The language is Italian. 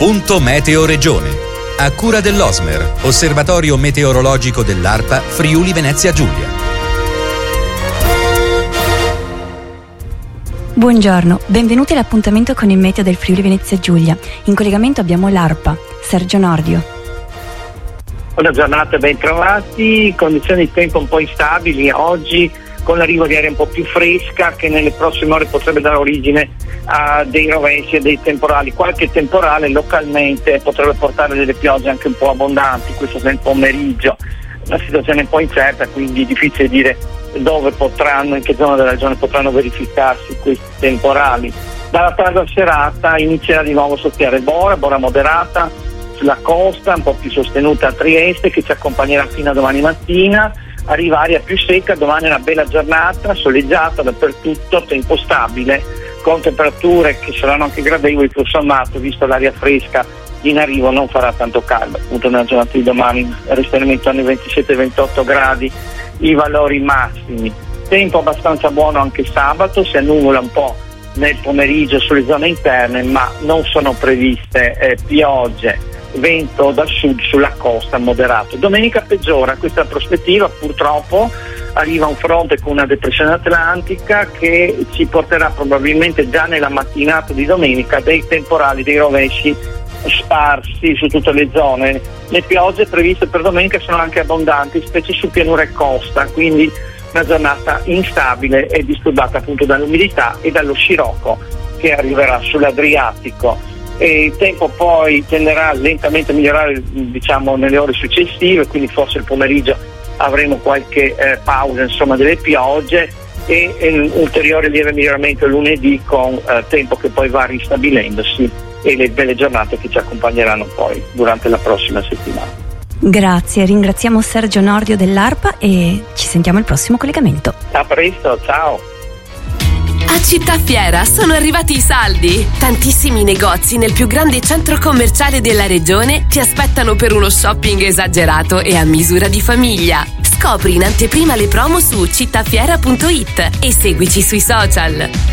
Punto Meteo Regione. A cura dell'Osmer, Osservatorio Meteorologico dell'ARPA Friuli Venezia Giulia. Buongiorno, benvenuti all'appuntamento con il meteo del Friuli Venezia Giulia. In collegamento abbiamo l'ARPA, Sergio Nordio. Buona giornata, ben trovati. Condizioni di tempo un po' instabili oggi, con l'arrivo di aria un po' più fresca che nelle prossime ore potrebbe dare origine a dei rovesci e dei temporali. Qualche temporale localmente potrebbe portare delle piogge anche un po' abbondanti, questo nel pomeriggio. Una situazione un po' incerta, quindi difficile dire dove potranno, in che zona della regione potranno verificarsi questi temporali. Dalla tarda serata inizierà di nuovo a soffiare Bora moderata sulla costa, un po' più sostenuta a Trieste, che ci accompagnerà fino a domani mattina. Arriva aria più secca, domani è una bella giornata, soleggiata dappertutto, tempo stabile, con temperature che saranno anche gradevoli, tutto sommato, visto l'aria fresca in arrivo non farà tanto caldo. Appunto nella giornata di domani resteremo intorno ai 27-28 gradi i valori massimi. Tempo abbastanza buono anche sabato, si annuvola un po' nel pomeriggio sulle zone interne, ma non sono previste piogge, vento dal sud sulla costa moderato. Domenica peggiora questa prospettiva, purtroppo arriva un fronte con una depressione atlantica che ci porterà probabilmente già nella mattinata di domenica dei temporali, dei rovesci sparsi su tutte le zone. Le piogge previste per domenica sono anche abbondanti, specie su pianura e costa, quindi una giornata instabile e disturbata appunto dall'umidità e dallo scirocco che arriverà sull'Adriatico. E il tempo poi tenderà lentamente a migliorare, diciamo, nelle ore successive, quindi forse il pomeriggio avremo qualche pausa, insomma, delle piogge e un ulteriore lieve miglioramento lunedì con tempo che poi va ristabilendosi e le belle giornate che ci accompagneranno poi durante la prossima settimana. Grazie, ringraziamo Sergio Nordio dell'ARPA e ci sentiamo al prossimo collegamento. A presto, ciao! A Città Fiera sono arrivati i saldi. Tantissimi negozi nel più grande centro commerciale della regione ti aspettano per uno shopping esagerato e a misura di famiglia. Scopri in anteprima le promo su cittafiera.it e seguici sui social.